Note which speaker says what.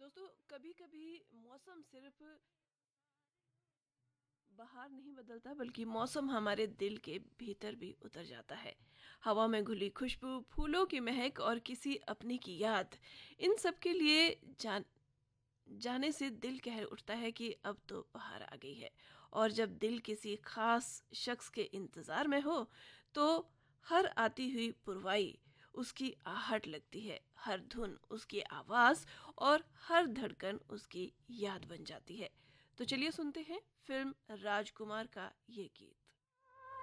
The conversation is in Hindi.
Speaker 1: दोस्तों, कभी कभी मौसम सिर्फ बाहर नहीं बदलता बल्कि मौसम हमारे दिल के भीतर भी उतर जाता है। हवा में घुली खुशबू, फूलों की महक और किसी अपने की याद, इन सब के लिए जाने से दिल कह उठता है कि अब तो बाहर आ गई है। और जब दिल किसी खास शख्स के इंतजार में हो तो हर आती हुई पुरवाई उसकी आहट लगती है, हर धुन उसकी आवाज और हर धड़कन उसकी याद बन जाती है। तो चलिए सुनते हैं फिल्म राजकुमार का ये गीत।